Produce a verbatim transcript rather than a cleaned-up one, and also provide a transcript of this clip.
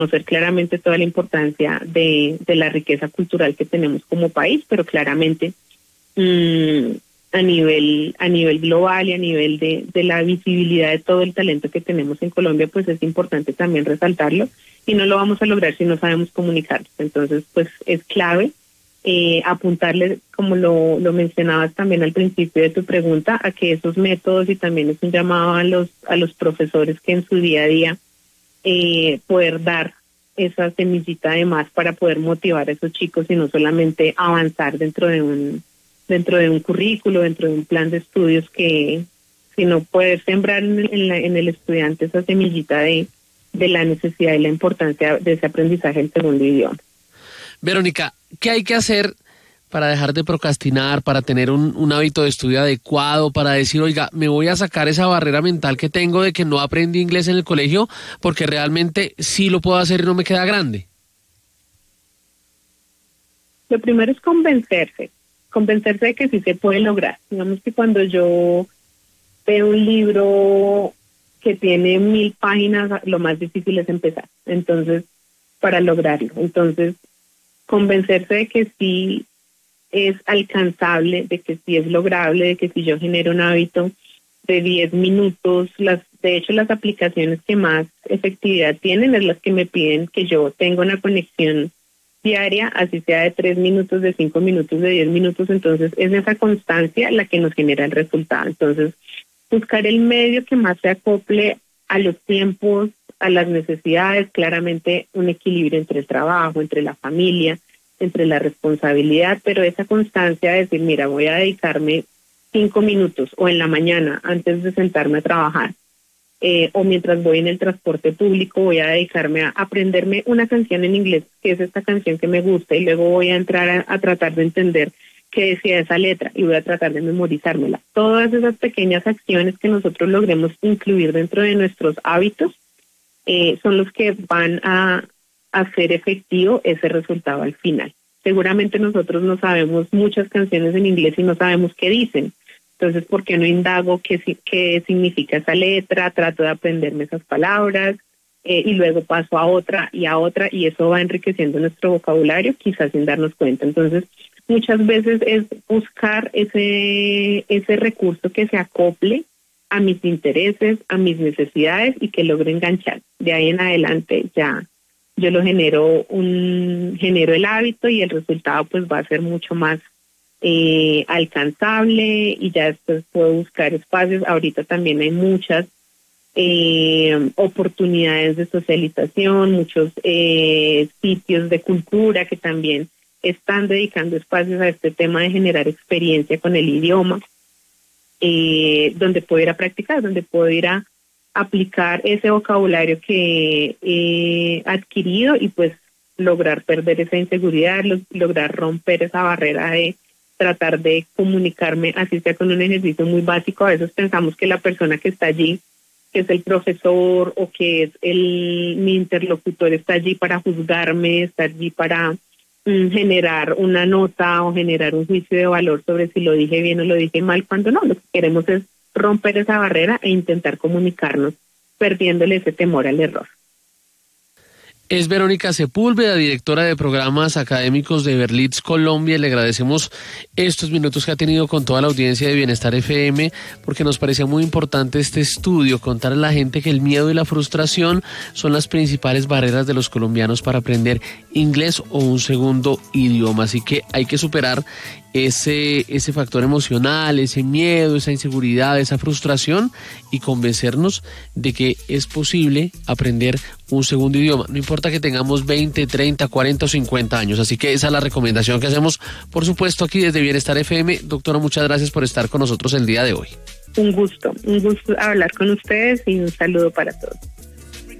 reconocer claramente toda la importancia de, de la riqueza cultural que tenemos como país, pero claramente mmm, a nivel a nivel global y a nivel de, de la visibilidad de todo el talento que tenemos en Colombia, pues es importante también resaltarlo, y no lo vamos a lograr si no sabemos comunicarnos. Entonces, pues es clave eh, apuntarle, como lo, lo mencionabas también al principio de tu pregunta, a que esos métodos, y también es un llamado a los, a los profesores que en su día a día eh, poder dar esa semillita de más para poder motivar a esos chicos y no solamente avanzar dentro de un dentro de un currículo, dentro de un plan de estudios, que sino poder sembrar en, en, la, en el estudiante esa semillita de, de la necesidad y la importancia de ese aprendizaje en segundo idioma. Verónica, ¿qué hay que hacer para dejar de procrastinar, para tener un, un hábito de estudio adecuado, para decir, oiga, me voy a sacar esa barrera mental que tengo de que no aprendí inglés en el colegio, porque realmente sí lo puedo hacer y no me queda grande? Lo primero es convencerse. convencerse de que sí se puede lograr. Digamos que cuando yo veo un libro que tiene mil páginas, lo más difícil es empezar, entonces, para lograrlo. Entonces, convencerse de que sí es alcanzable, de que sí es lograble, de que si yo genero un hábito de diez minutos, las de hecho las aplicaciones que más efectividad tienen es las que me piden que yo tenga una conexión diaria, así sea de tres minutos, de cinco minutos, de diez minutos. Entonces es esa constancia la que nos genera el resultado. Entonces, buscar el medio que más se acople a los tiempos, a las necesidades, claramente un equilibrio entre el trabajo, entre la familia, entre la responsabilidad, pero esa constancia de decir, mira, voy a dedicarme cinco minutos o en la mañana antes de sentarme a trabajar, Eh, o mientras voy en el transporte público, voy a dedicarme a aprenderme una canción en inglés, que es esta canción que me gusta, y luego voy a entrar a, a tratar de entender qué decía esa letra y voy a tratar de memorizármela. Todas esas pequeñas acciones que nosotros logremos incluir dentro de nuestros hábitos eh, son los que van a hacer efectivo ese resultado al final. Seguramente nosotros no sabemos muchas canciones en inglés y no sabemos qué dicen. Entonces, ¿por qué no indago qué, qué significa esa letra? Trato de aprenderme esas palabras eh, y luego paso a otra y a otra, y eso va enriqueciendo nuestro vocabulario, quizás sin darnos cuenta. Entonces, muchas veces es buscar ese, ese recurso que se acople a mis intereses, a mis necesidades y que logre enganchar. De ahí en adelante ya yo lo genero, un, genero el hábito, y el resultado pues va a ser mucho más Eh, alcanzable, y ya después puedo buscar espacios. Ahorita también hay muchas eh, oportunidades de socialización, muchos eh, sitios de cultura que también están dedicando espacios a este tema de generar experiencia con el idioma, eh, donde puedo ir a practicar, donde puedo ir a aplicar ese vocabulario que he adquirido y pues lograr perder esa inseguridad, lo, lograr romper esa barrera de tratar de comunicarme, así sea con un ejercicio muy básico. A veces pensamos que la persona que está allí, que es el profesor o que es el mi interlocutor, está allí para juzgarme, está allí para mm, generar una nota o generar un juicio de valor sobre si lo dije bien o lo dije mal, cuando no, lo que queremos es romper esa barrera e intentar comunicarnos perdiéndole ese temor al error. Es Verónica Sepúlveda, directora de programas académicos de Berlitz Colombia. Le agradecemos estos minutos que ha tenido con toda la audiencia de Bienestar F M, porque nos parecía muy importante este estudio, contar a la gente que el miedo y la frustración son las principales barreras de los colombianos para aprender inglés o un segundo idioma. Así que hay que superar ese, ese factor emocional, ese miedo, esa inseguridad, esa frustración, y convencernos de que es posible aprender un segundo idioma. No importa que tengamos veinte, treinta, cuarenta o cincuenta años. Así que esa es la recomendación que hacemos, por supuesto, aquí desde Bienestar F M. Doctora, muchas gracias por estar con nosotros el día de hoy. Un gusto, un gusto hablar con ustedes y un saludo para todos.